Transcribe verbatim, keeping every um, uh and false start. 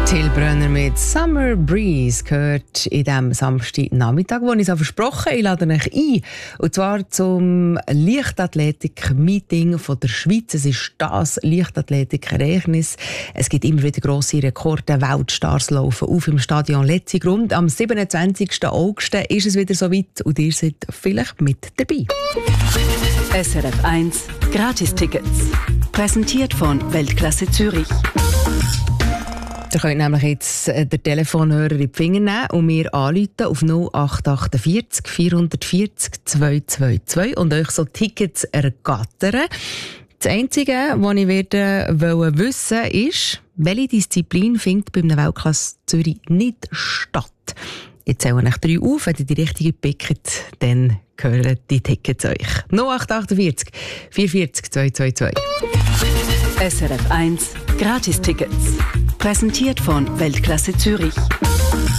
Till Brönner mit «Summer Breeze» gehört in diesem Samstagnachmittag, wo ich es versprochen habe. Ich lade euch ein. Und zwar zum Leichtathletik-Meeting von der Schweiz. Es ist das Leichtathletik-Ereignis. Es gibt immer wieder grosse Rekorde. Weltstars laufen auf im Stadion Letzigrund. Am siebenundzwanzigsten August ist es wieder soweit und ihr seid vielleicht mit dabei. S R F eins Gratistickets. Präsentiert von Weltklasse Zürich. Ihr könnt nämlich jetzt den Telefonhörer in die Finger nehmen und mir anrufen auf null acht acht vier vier vier null zwei zwei zwei und euch so Tickets ergattern. Das Einzige, was ich werde wollen wissen, ist, welche Disziplin findet bei einem Weltklasse Zürich nicht statt. Ich zähle euch drei auf, wenn ihr die richtige pickt, dann gehören die Tickets euch. null acht acht vier vier vier zwei zwei zwei. S R F eins Gratistickets. Präsentiert von Weltklasse Zürich.